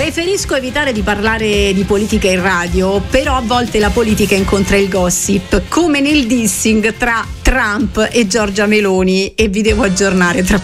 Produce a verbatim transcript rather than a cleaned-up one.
Preferisco evitare di parlare di politica in radio, però a volte la politica incontra il gossip, come nel dissing tra Trump e Giorgia Meloni, e vi devo aggiornare tra